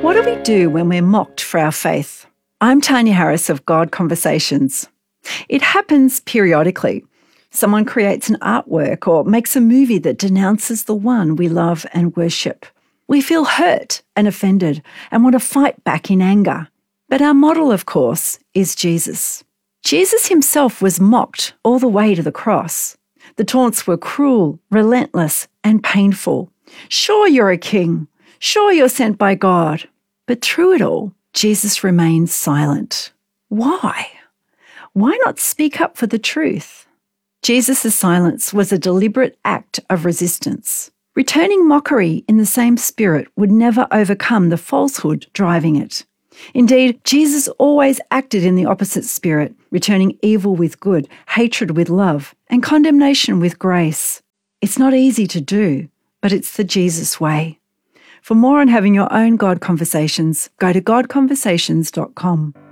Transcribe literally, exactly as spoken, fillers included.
What do we do when we're mocked for our faith? I'm Tanya Harris of God Conversations. It happens periodically. Someone creates an artwork or makes a movie that denounces the one we love and worship. We feel hurt and offended and want to fight back in anger. But our model, of course, is Jesus. Jesus himself was mocked all the way to the cross. The taunts were cruel, relentless, and painful. Sure, you're a king. Sure, you're sent by God. But through it all, Jesus remains silent. Why? Why not speak up for the truth? Jesus' silence was a deliberate act of resistance. Returning mockery in the same spirit would never overcome the falsehood driving it. Indeed, Jesus always acted in the opposite spirit, returning evil with good, hatred with love, and condemnation with grace. It's not easy to do, but it's the Jesus way. For more on having your own God Conversations, go to god conversations dot com.